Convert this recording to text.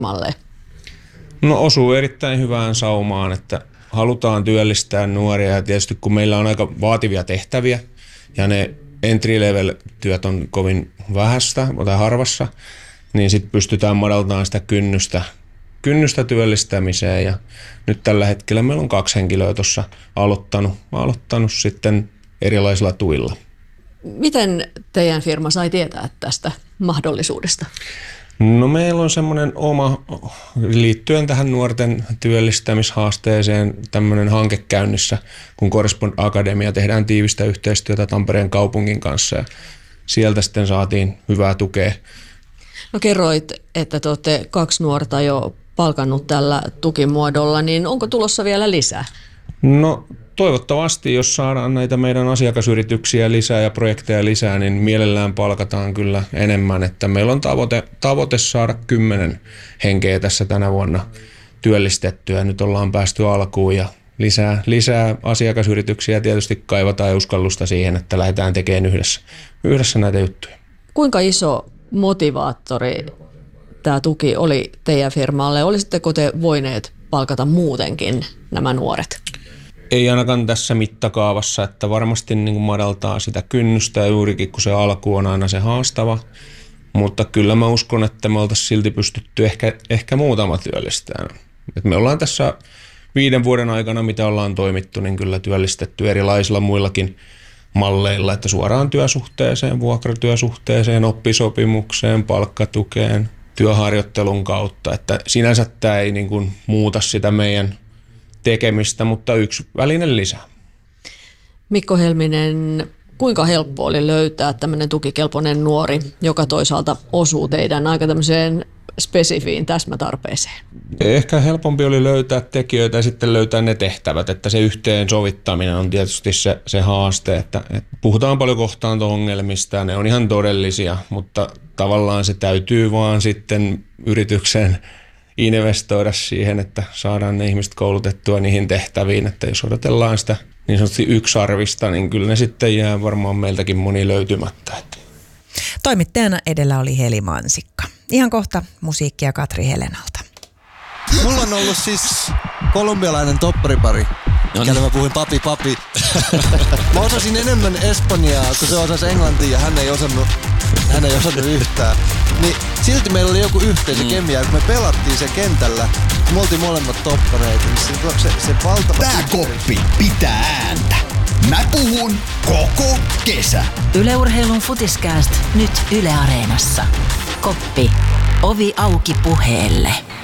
malleen? No osuu erittäin hyvään saumaan, että halutaan työllistää nuoria ja tietysti kun meillä on aika vaativia tehtäviä ja ne entry-level-työt on kovin vähästä tai harvassa, niin sitten pystytään madaltamaan sitä kynnystä työllistämiseen ja nyt tällä hetkellä meillä on 2 henkilöä tuossa aloittanut sitten erilaisilla tuilla. Miten teidän firma sai tietää tästä mahdollisuudesta? No meillä on semmoinen oma, liittyen tähän nuorten työllistämishaasteeseen, tämmöinen hanke käynnissä, kun Correspond Akademia tehdään tiivistä yhteistyötä Tampereen kaupungin kanssa ja sieltä sitten saatiin hyvää tukea. No kerroit, että te olette 2 nuorta jo palkannut tällä tukimuodolla, niin onko tulossa vielä lisää? No toivottavasti, jos saadaan näitä meidän asiakasyrityksiä lisää ja projekteja lisää, niin mielellään palkataan kyllä enemmän. Että meillä on tavoite saada 10 henkeä tässä tänä vuonna työllistettyä. Nyt ollaan päästy alkuun ja lisää asiakasyrityksiä tietysti kaivataan ja uskallusta siihen, että lähdetään tekemään yhdessä näitä juttuja. Kuinka iso motivaattori tämä tuki oli teidän firmalle? Olisitteko te voineet palkata muutenkin nämä nuoret? Ei ainakaan tässä mittakaavassa, että varmasti niin kuin madaltaa sitä kynnystä ja juurikin kun se alku on aina se haastava. Mutta kyllä mä uskon, että me oltaisiin silti pystytty ehkä muutama työllistämään. Et me ollaan tässä 5 vuoden aikana, mitä ollaan toimittu, niin kyllä työllistetty erilaisilla muillakin malleilla, että suoraan työsuhteeseen, vuokratyösuhteeseen, oppisopimukseen, palkkatukeen, työharjoittelun kautta. Että sinänsä tämä ei niin kuin muuta sitä meidän tekemistä, mutta yksi väline lisää. Mikko Helminen, kuinka helppo oli löytää tämmöinen tukikelpoinen nuori, joka toisaalta osuu teidän aika tämmöiseen spesifiin täsmätarpeeseen? Ehkä helpompi oli löytää tekijöitä ja sitten löytää ne tehtävät, että se yhteensovittaminen on tietysti se haaste, että puhutaan paljon kohtaanto-ongelmista ja ne on ihan todellisia, mutta tavallaan se täytyy vaan sitten yrityksen investoida siihen, että saadaan ne ihmiset koulutettua niihin tehtäviin, että jos odotellaan sitä niin sanotusti yksarvista, niin kyllä ne sitten jää varmaan meiltäkin moni löytymättä. Toimittajana edellä oli Heli Mansikka. Ihan kohta musiikkia Katri Helenalta. Mulla on ollut siis kolumbialainen topparipari. Kelle mä puhuin papi. Mä osasin enemmän espanjaa, kun se osasi englantia ja hän ei osannut yhtään. Niin silti meillä oli joku yhteisö kemia, kun me pelattiin sen kentällä. Me oltiin molemmat toppareita. Niin se valtava... Tää koppi pitää ääntä. Mä puhun koko kesä. Yle Urheilun Futiskääst nyt Yle Areenassa. Koppi. Ovi auki puheelle.